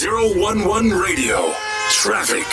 011 Radio. Traffic.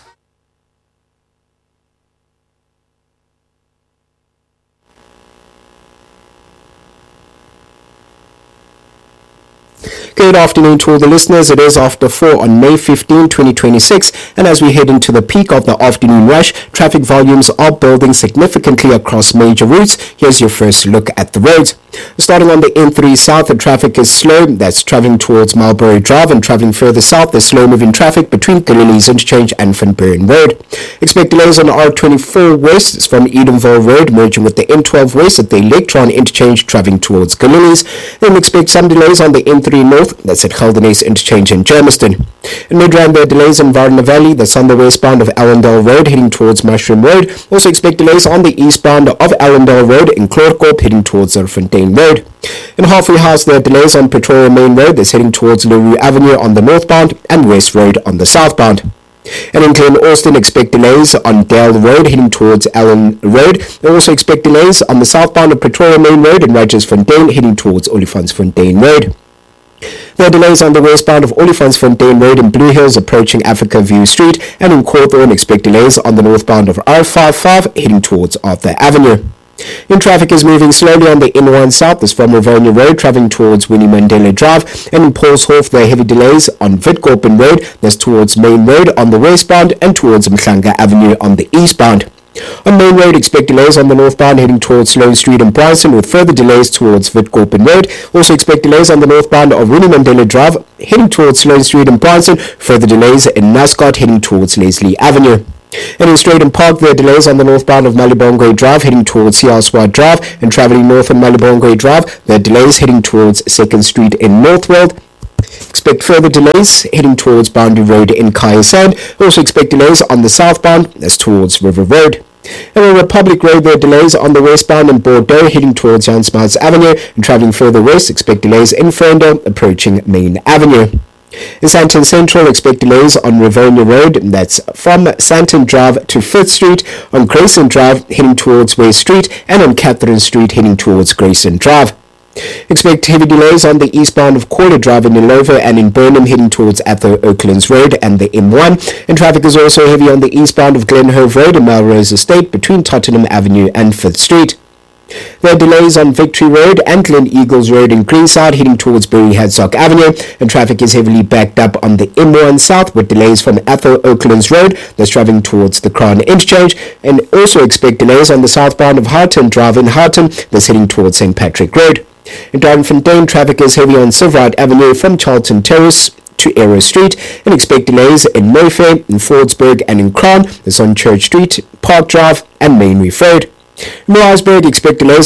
Good afternoon to all the listeners. It is after 4 on May 15, 2026, and as we head into the peak of the afternoon rush, traffic volumes are building significantly across major routes. Here's your first look at the roads. Starting on the N3 South, the traffic is slow. That's traveling towards Marlborough Drive, and traveling further south, there's slow-moving traffic between Galilees Interchange and Finburn Road. Expect delays on R24 West. It's from Edenville Road, merging with the N12 West at the Electron Interchange, traveling towards Galilees. Then expect some delays on the N3 North. That's at Geldenhuys Interchange in Germiston. In Midrand, there are delays in Varna Valley. That's on the westbound of Allendale Road, heading towards Mushroom Road. Also expect delays on the eastbound of Allendale Road in Kloorkop, heading towards Fontaine Road. In Halfway House, there are delays on Pretoria Main Road. That's heading towards LaRue Avenue on the northbound and West Road on the southbound. And in Glen Austin, expect delays on Dale Road heading towards Allen Road. They also expect delays on the southbound of Pretoria Main Road and Rogers-Fontein heading towards Olifantsfontein Road. There are delays on the westbound of Olifantsfontein Road in Blue Hills approaching Africa View Street, and in Cawthorne expect delays on the northbound of R55 heading towards Arthur Avenue. In traffic is moving slowly on the N1 South, is from Rivonia Road travelling towards Winnie Mandela Drive, and in Paulshof there are heavy delays on Witkoppen Road, that's towards Main Road on the westbound and towards Mhlanga Avenue on the eastbound. On Main Road, expect delays on the northbound heading towards Sloane Street and Bryson, with further delays towards Witkoppen Road. Also expect delays on the northbound of Winnie Mandela Drive heading towards Sloane Street and Bryson, further delays in Mascot heading towards Leslie Avenue. And in Straighten Park, there are delays on the northbound of Malibongwe Drive heading towards Siaswa Drive, and travelling north on Malibongwe Drive, there are delays heading towards 2nd Street in Northworld. Expect further delays heading towards Boundary Road in Kayasand. Also expect delays on the southbound, that's towards River Road. And on Republic Road, there are delays on the westbound in Bordeaux heading towards Jan Smuts Avenue, and travelling further west, expect delays in Ferndale approaching Main Avenue. In Sandton Central, expect delays on Rivonia Road, that's from Sandton Drive to 5th Street, on Grayson Drive heading towards West Street, and on Catherine Street heading towards Grayson Drive. Expect heavy delays on the eastbound of Corley Drive in Illovo and in Burnham heading towards Atho Oaklands Road and the M1, and traffic is also heavy on the eastbound of Glenhove Road and Melrose Estate between Tottenham Avenue and 5th Street. There are delays on Victory Road and Glen Eagles Road in Greenside heading towards Bury Hadsock Avenue, and traffic is heavily backed up on the M1 South with delays from Atho Oaklands Road that's travelling towards the Crown Interchange, and also expect delays on the southbound of Harton Drive in Harton that's heading towards St. Patrick Road. In Darrenfontein, traffic is heavy on Silverite Avenue from Charlton Terrace to Arrow Street, and expect delays in Mayfair, in Fordsburg and in Crown that's on Church Street, Park Drive and Main Reef Road. In Maritzburg, expect delays